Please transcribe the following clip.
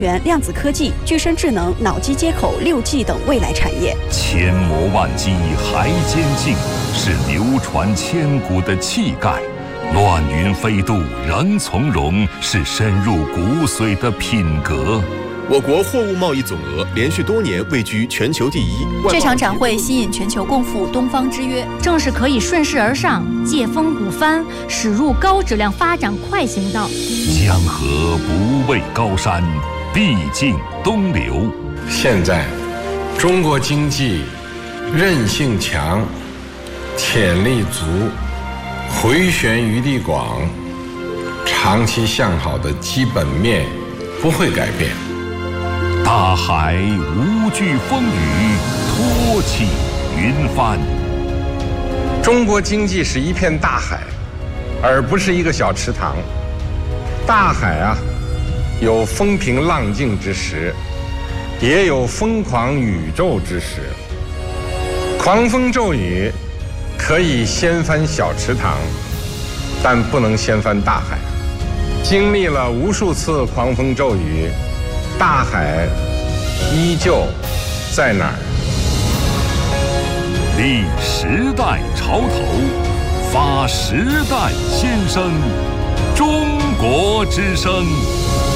量子科技、具身智能、脑机接口、6G 等未来产业。 千磨万击还坚劲，是流传千古的气概；乱云飞渡仍从容，是深入骨髓的品格。 我国货物贸易总额连续多年位居全球第一。 这场展会吸引全球共赴东方之约， 正是可以顺势而上，借风鼓帆，驶入高质量发展快行道。 江河不畏高山，必尽东流。 现在，中国经济韧性强，潜力足，回旋余地广，长期向好的基本面不会改变。 大海无惧风雨，托起云帆。 中国经济是一片大海，而不是一个小池塘。大海啊，有风平浪静之时，也有疯狂宇宙之时。狂风骤雨可以掀翻小池塘，但不能掀翻大海。经历了无数次狂风骤雨，大海依旧在哪儿？ 立时代潮头，发时代先声，中国之声。